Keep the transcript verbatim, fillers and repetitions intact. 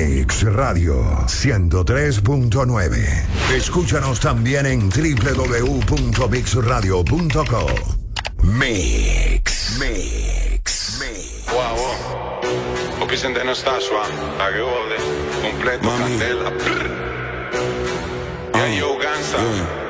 Mix Radio ciento tres punto nueve. Escúchanos también en doble u doble u doble u punto mix radio punto com. Mix. Mix. Mix. Wow, wow. Ho presente non sta suonando, la che vuole, completo, candela. Yeah, yo, Gansa. Yeah.